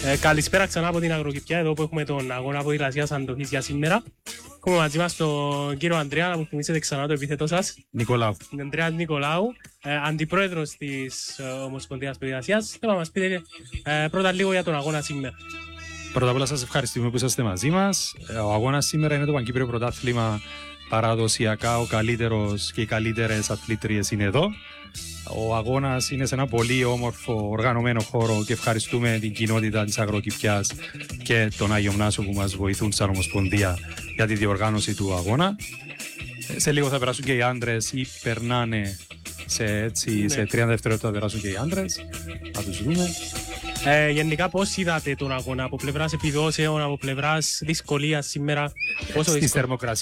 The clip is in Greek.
Καλησπέρα ξανά από την Αγροκηπιά, εδώ που έχουμε τον αγώνα ποδηλασίας αντοχής για σήμερα. Έχουμε μαζί μας τον κύριο Ανδρέα, να μου θυμίσετε ξανά το επίθετό σας. Νικολάου. Ανδρέα Νικολάου, αντιπρόεδρος της Ομοσπονδίας Ποδηλασίας. Θέλω να μας πείτε πρώτα λίγο για τον αγώνα σήμερα. Πρώτα απ' όλα σας ευχαριστούμε που είσαστε μαζί μας. Ο αγώνας σήμερα είναι το Παγκύπριο Πρωτάθλημα. Παραδοσιακά ο καλύτερος και οι καλύτερες αθλήτριες είναι εδώ. Ο αγώνας είναι σε ένα πολύ όμορφο οργανωμένο χώρο και ευχαριστούμε την κοινότητα της Αγροκηπιάς και τον Άγιο Μνάσο που μας βοηθούν σαν Ομοσπονδία για τη διοργάνωση του αγώνα. Σε λίγο θα περάσουν και οι άντρες ή περνάνε σε 30 δευτερόλεπτα θα περάσουν και οι άντρες. Θα τους δούμε. Γενικά πώς είδατε τον αγώνα από πλευράς επιδόσεων, από πλευράς δυσκολίας σήμερα? Στις θερμοκρασίες